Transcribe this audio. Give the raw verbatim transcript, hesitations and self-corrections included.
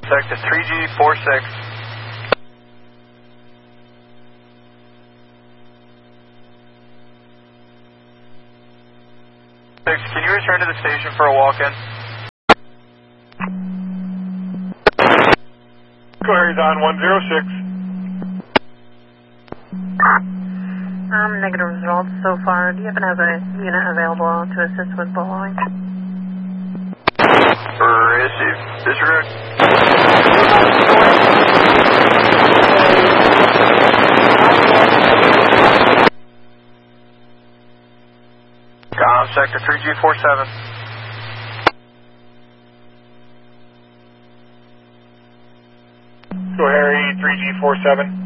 Sector three G four six. Six, can you return to the station for a walk-in? Queries on one zero six. Um, negative results so far. Do you happen to have a unit available to assist with blowing? Receive. Disregard. Com, sector three G four seven. Go Harry, three G four seven.